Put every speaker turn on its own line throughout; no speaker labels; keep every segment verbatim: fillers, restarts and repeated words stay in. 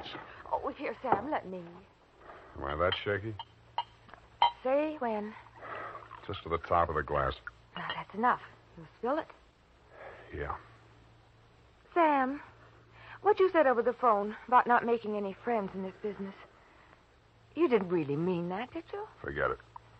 nuts.
Oh, here, Sam, let me.
Am I that shaky?
Say when.
Just to the top of the glass.
Now, that's enough. You spill it?
Yeah.
Sam, what you said over the phone about not making any friends in this business, you didn't really mean that, did you?
Forget it.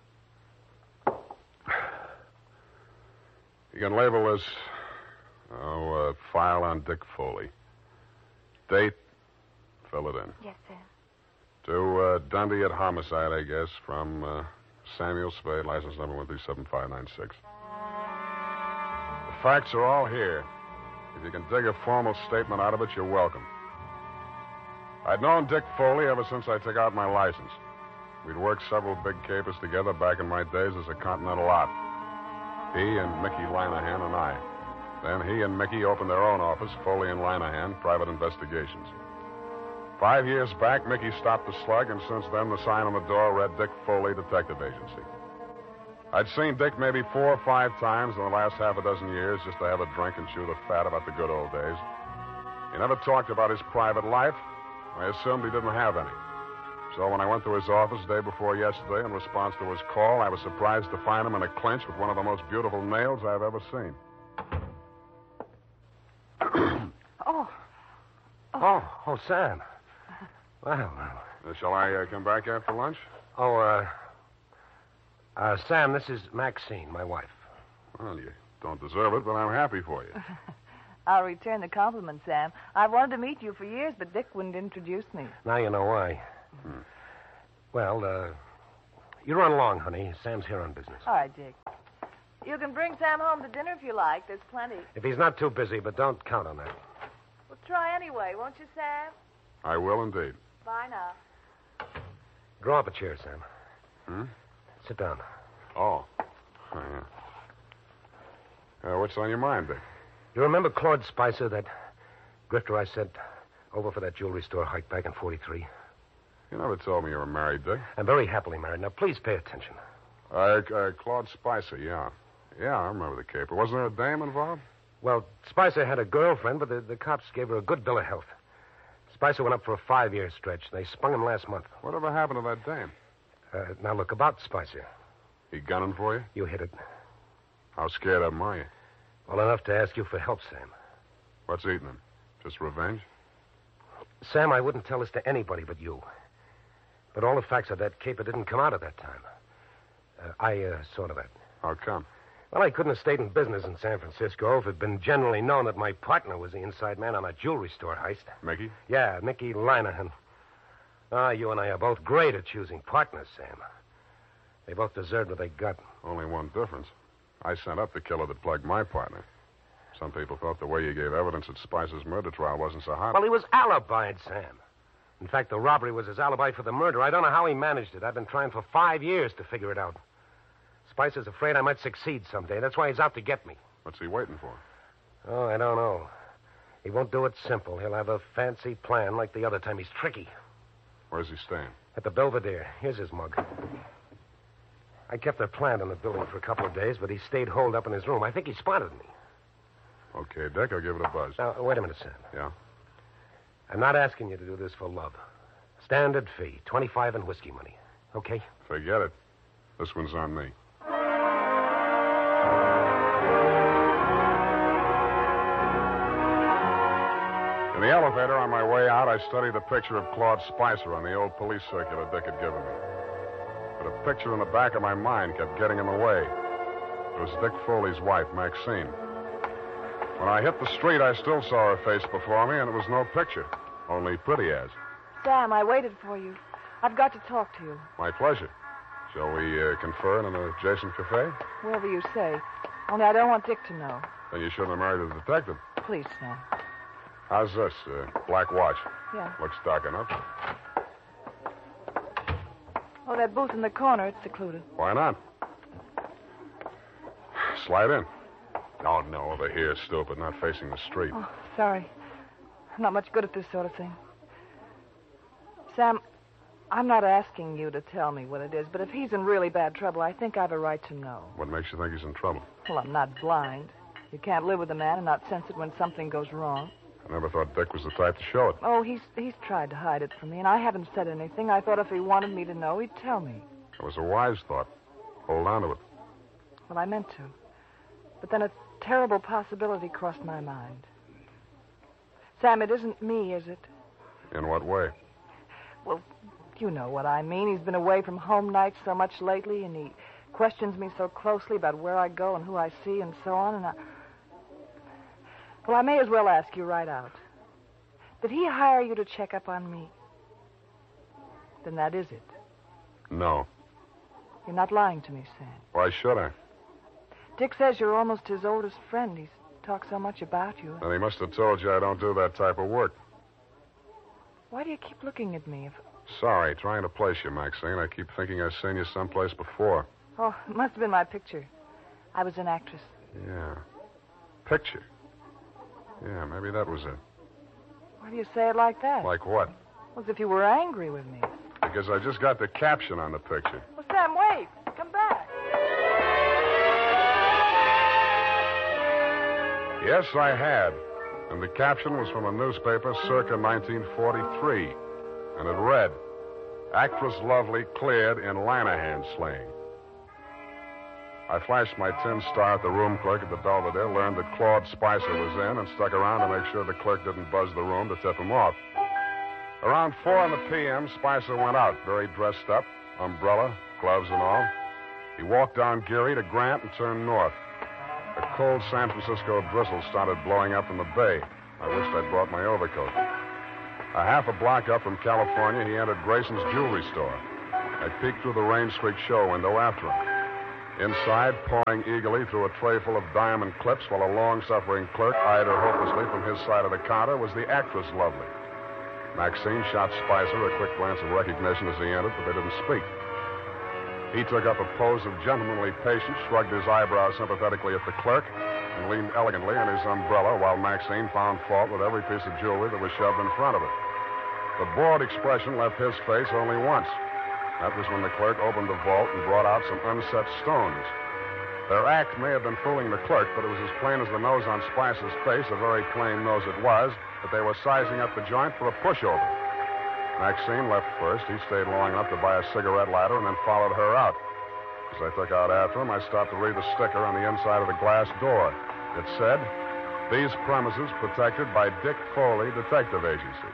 You can label this, oh, uh, file on Dick Foley. Date, fill it in.
Yes, Sam.
To uh, Dundee at homicide, I guess, from uh, Samuel Spade, license number one three seven five nine six. The facts are all here. If you can dig a formal statement out of it, you're welcome. I'd known Dick Foley ever since I took out my license. We'd worked several big capers together back in my days as a Continental Op. He and Mickey Linehan and I. Then he and Mickey opened their own office, Foley and Linehan, Private Investigations. Five years back, Mickey stopped the slug, and since then the sign on the door read Dick Foley Detective Agency. I'd seen Dick maybe four or five times in the last half a dozen years just to have a drink and chew the fat about the good old days. He never talked about his private life. I assumed he didn't have any. So when I went to his office day before yesterday in response to his call, I was surprised to find him in a clinch with one of the most beautiful nails I've ever seen.
Oh.
Oh, oh, oh Sam. Well, well.
Uh, shall I uh, come back after lunch?
Oh, uh, uh, Sam, this is Maxine, my wife.
Well, you don't deserve it, but I'm happy for you.
I'll return the compliment, Sam. I've wanted to meet you for years, but Dick wouldn't introduce me.
Now you know why. Hmm. Well, uh, you run along, honey. Sam's here on business.
All right, Dick. You can bring Sam home to dinner if you like. There's plenty.
If he's not too busy, but don't count on that.
Well, try anyway, won't you, Sam?
I will indeed.
Bye now.
Draw up a chair, Sam.
Hmm?
Sit down.
Oh. Oh, yeah. Uh, what's on your mind, Dick?
You remember Claude Spicer, that grifter I sent over for that jewelry store hike back in forty-three?
You never told me you were married, Dick.
I'm very happily married. Now, please pay attention.
Uh, uh, Claude Spicer, yeah. Yeah, I remember the caper. Wasn't there a dame involved?
Well, Spicer had a girlfriend, but the, the cops gave her a good bill of health. Spicer went up for a five-year stretch. They spun him last month.
Whatever happened to that dame?
Uh, now, look, about Spicer.
He gunning for you?
You hit it.
How scared of him are you?
Well, enough to ask you for help, Sam.
What's eating him? Just revenge?
Sam, I wouldn't tell this to anybody but you. But all the facts of that caper didn't come out at that time. Uh, I uh, saw to that.
How come?
Well, I couldn't have stayed in business in San Francisco if it had been generally known that my partner was the inside man on a jewelry store heist.
Mickey?
Yeah, Mickey Linehan. Ah, you and I are both great at choosing partners, Sam. They both deserved what they got.
Only one difference. I sent up the killer that plugged my partner. Some people thought the way you gave evidence at Spicer's murder trial wasn't so hot.
Well, he was alibied, Sam. In fact, the robbery was his alibi for the murder. I don't know how he managed it. I've been trying for five years to figure it out. Spicer's afraid I might succeed someday. That's why he's out to get me.
What's he waiting for?
Oh, I don't know. He won't do it simple. He'll have a fancy plan like the other time. He's tricky.
Where's he staying?
At the Belvedere. Here's his mug. I kept a plant in the building for a couple of days, but he stayed holed up in his room. I think he spotted me.
Okay, Dick, I'll give it a buzz.
Now, wait a minute, Sam.
Yeah?
I'm not asking you to do this for love. Standard fee, twenty-five in whiskey money. Okay?
Forget it. This one's on me. In the elevator on my way out, I studied the picture of Claude Spicer on the old police circular Dick had given me. But a picture in the back of my mind kept getting in the way. It was Dick Foley's wife, Maxine. When I hit the street, I still saw her face before me, and it was no picture, only pretty as.
Sam, I waited for you. I've got to talk to you.
My pleasure. Shall we uh, confer in an adjacent cafe?
Wherever you say. Only I don't want Dick to know.
Then you shouldn't have married a detective.
Please, Sam.
How's this? Uh, black watch.
Yeah.
Looks dark enough.
Oh, that booth in the corner, it's secluded.
Why not? Slide in. Oh, no, over here, stupid, not facing the street.
Oh, sorry. I'm not much good at this sort of thing. Sam, I'm not asking you to tell me what it is, but if he's in really bad trouble, I think I've a right to know.
What makes you think he's in trouble?
Well, I'm not blind. You can't live with a man and not sense it when something goes wrong.
I never thought Dick was the type to show it.
Oh, he's he's tried to hide it from me, and I haven't said anything. I thought if he wanted me to know, he'd tell me.
It was a wise thought. Hold on to it.
Well, I meant to. But then a terrible possibility crossed my mind. Sam, it isn't me, is it?
In what way?
Well, you know what I mean. He's been away from home nights so much lately, and he questions me so closely about where I go and who I see and so on, and I... Well, I may as well ask you right out. Did he hire you to check up on me? Then that is it.
No.
You're not lying to me, Sam.
Why should I?
Dick says you're almost his oldest friend. He's talked so much about you.
And he must have told you I don't do that type of work.
Why do you keep looking at me? If...
Sorry, trying to place you, Maxine. I keep thinking I've seen you someplace before.
Oh, it must have been my picture. I was an actress.
Yeah. Picture. Yeah, maybe that was it.
Why do you say it like that?
Like what?
Well, as if you were angry with me.
Because I just got the caption on the picture.
Well, Sam, wait. Come back.
Yes, I had. And the caption was from a newspaper circa nineteen forty-three. And it read, Actress Lovely cleared in Lanahan slaying. I flashed my tin star at the room clerk at the Belvedere, learned that Claude Spicer was in, and stuck around to make sure the clerk didn't buzz the room to tip him off. Around four in the p m, Spicer went out, very dressed up, umbrella, gloves and all. He walked down Geary to Grant and turned north. A cold San Francisco drizzle started blowing up from the bay. I wished I'd brought my overcoat. A half a block up from California, he entered Grayson's jewelry store. I peeked through the Rain Streak show window after him. Inside, pawing eagerly through a tray full of diamond clips while a long-suffering clerk eyed her hopelessly from his side of the counter was the actress Lovely. Maxine shot Spicer a quick glance of recognition as he entered, but they didn't speak. He took up a pose of gentlemanly patience, shrugged his eyebrows sympathetically at the clerk, and leaned elegantly on his umbrella while Maxine found fault with every piece of jewelry that was shoved in front of it. The bored expression left his face only once. That was when the clerk opened the vault and brought out some unset stones. Their act may have been fooling the clerk, but it was as plain as the nose on Spicer's face, a very plain nose it was, that they were sizing up the joint for a pushover. Maxine left first. He stayed long enough to buy a cigarette lighter and then followed her out. As I took out after him, I stopped to read the sticker on the inside of the glass door. It said, These premises protected by Dick Foley Detective Agency.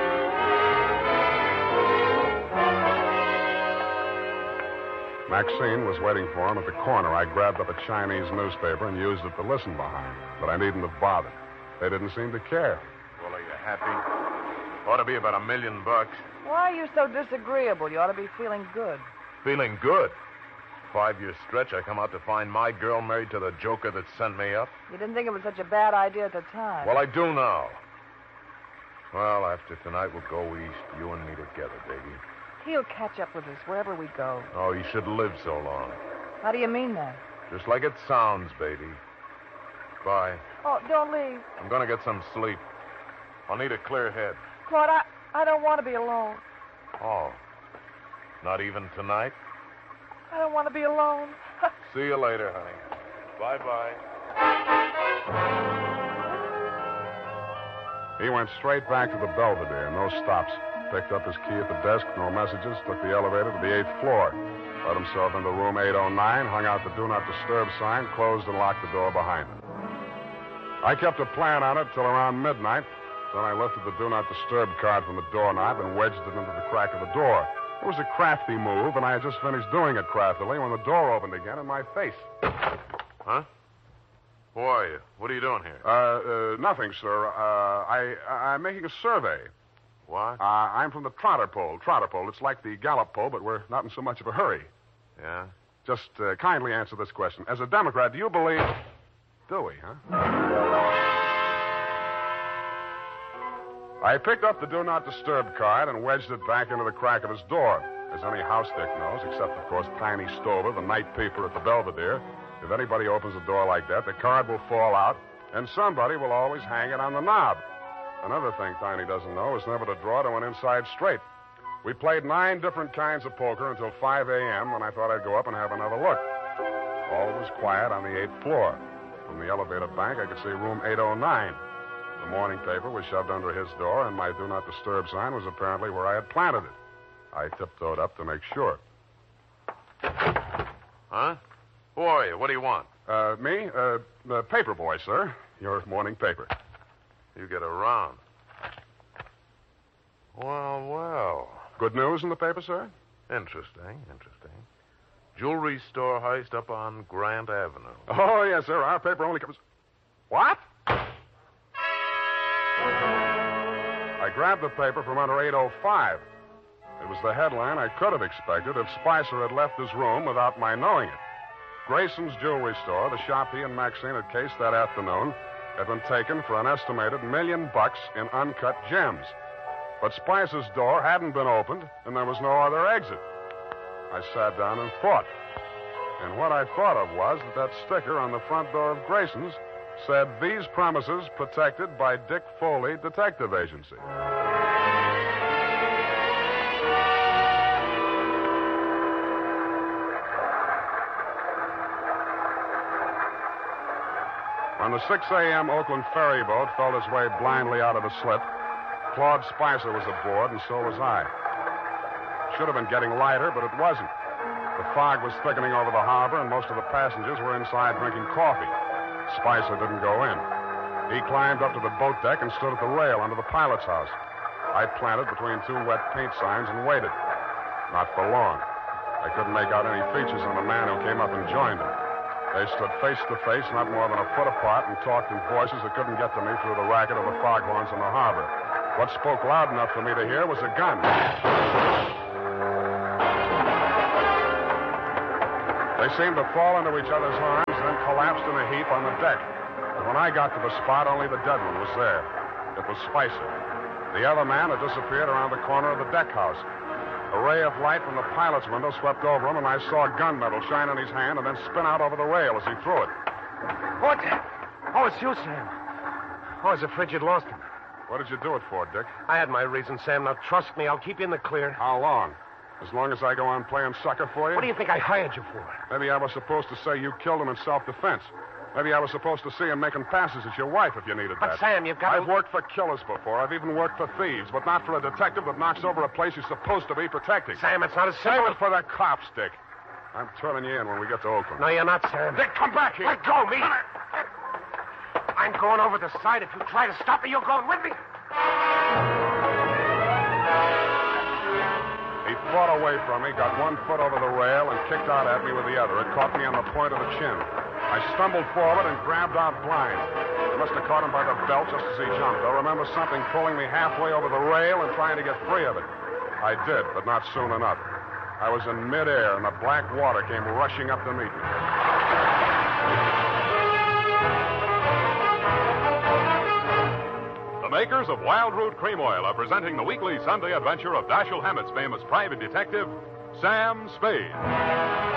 Maxine was waiting for him at the corner. I grabbed up a Chinese newspaper and used it to listen behind, but I needn't have bothered. They didn't seem to care.
Well, are you happy? Ought to be about a million bucks.
Why are you so disagreeable? You ought to be feeling good.
Feeling good. Five-year stretch, I come out to find my girl married to the joker that sent me up.
You didn't think it was such a bad idea at the time.
Well, I do now. Well, after tonight, we'll go east, you and me together, baby.
He'll catch up with us wherever we go.
Oh, you should live so long.
How do you mean that?
Just like it sounds, baby. Bye.
Oh, don't leave.
I'm going to get some sleep. I'll need a clear head.
Claude, I, I don't want to be alone.
Oh. Not even tonight?
I don't want to be alone.
See you later, honey. Bye-bye.
He went straight back to the Belvedere, no stops. Picked up his key at the desk, no messages, took the elevator to the eighth floor. Let himself into room eight oh nine, hung out the Do Not Disturb sign, closed and locked the door behind him. I kept a plan on it till around midnight. Then I lifted the Do Not Disturb card from the doorknob and wedged it into the crack of the door. It was a crafty move, and I had just finished doing it craftily when the door opened again in my face.
Huh? Who are you? What are you doing here?
Uh, uh nothing, sir. Uh, I, I'm making a survey.
What?
Uh, I'm from the Trotter Poll. Trotter Poll. It's like the Gallup poll, but we're not in so much of a hurry.
Yeah?
Just uh, kindly answer this question. As a Democrat, do you believe... Do we, huh? I picked up the Do Not Disturb card and wedged it back into the crack of his door. As any house dick knows, except, of course, Tiny Stover, the night peeper at the Belvedere, if anybody opens a door like that, the card will fall out, and somebody will always hang it on the knob. Another thing Tiny doesn't know is never to draw to an inside straight. We played nine different kinds of poker until five a.m. when I thought I'd go up and have another look. All was quiet on the eighth floor. From the elevator bank, I could see room eight oh nine. The morning paper was shoved under his door, and my do not disturb sign was apparently where I had planted it. I tiptoed up to make sure.
Huh? Who are you? What do you want?
Uh, me? Uh, the paper boy, sir. Your morning paper.
You get around. Well, well.
Good news in the paper, sir?
Interesting, interesting. Jewelry store heist up on Grant Avenue.
Oh, yes, sir. Our paper only comes... What? I grabbed the paper from under eight oh five. It was the headline I could have expected if Spicer had left his room without my knowing it. Grayson's Jewelry Store, the shop he and Maxine had cased that afternoon, had been taken for an estimated million bucks in uncut gems. But Spicer's door hadn't been opened, and there was no other exit. I sat down and thought. And what I thought of was that that sticker on the front door of Grayson's said, "These premises protected by Dick Foley Detective Agency." When the six a.m. Oakland ferry boat felt its way blindly out of the slip, Claude Spicer was aboard, and so was I. Should have been getting lighter, but it wasn't. The fog was thickening over the harbor, and most of the passengers were inside drinking coffee. Spicer didn't go in. He climbed up to the boat deck and stood at the rail under the pilot's house. I planted between two wet paint signs and waited. Not for long. I couldn't make out any features on the man who came up and joined him. They stood face to face, not more than a foot apart, and talked in voices that couldn't get to me through the racket of the foghorns in the harbor. What spoke loud enough for me to hear was a gun. They seemed to fall into each other's arms and then collapsed in a heap on the deck. And when I got to the spot, only the dead one was there. It was Spicer. The other man had disappeared around the corner of the deck house. A ray of light from the pilot's window swept over him, and I saw gunmetal shine in his hand and then spin out over the rail as he threw it.
What? Oh, it's you, Sam. Oh, I was afraid you'd lost him.
What did you do it for, Dick?
I had my reasons, Sam. Now, trust me, I'll keep you in the clear.
How long? As long as I go on playing sucker for you?
What do you think I hired you for?
Maybe I was supposed to say you killed him in self-defense. Maybe I was supposed to see him making passes at your wife if you needed
But,
that.
Sam, you've got
I've
to...
worked for killers before. I've even worked for thieves, but not for a detective that knocks over a place he's supposed to be protecting.
Sam, it's not as
Save
simple...
it for the cops, Dick. I'm turning you in when we get to Oakland.
No, you're not, Sam.
Dick, come back here.
Let go, me. I'm going over the side. If you try to stop me, you're going with me.
He fought away from me, got one foot over the rail, and kicked out at me with the other. It caught me on the point of the chin. I stumbled forward and grabbed out blind. I must have caught him by the belt just as he jumped. I remember something pulling me halfway over the rail and trying to get free of it. I did, but not soon enough. I was in midair, and the black water came rushing up to meet me.
The makers of Wild Root Cream Oil are presenting the weekly Sunday adventure of Dashiell Hammett's famous private detective, Sam Spade.